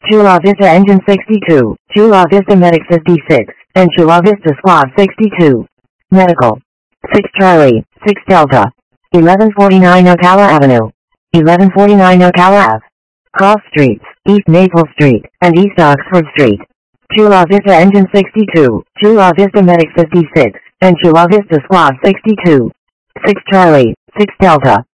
Chula Vista Engine 62, Chula Vista Medic 56, and Chula Vista Squad 62. Medical. 6 Charlie, 6 Delta. 1149 Ocala Avenue. 1149 Ocala Ave. Cross Streets, East Maple Street, and East Oxford Street. Chula Vista Engine 62, Chula Vista Medic 56, and Chula Vista Squad 62. 6 Charlie, 6 Delta.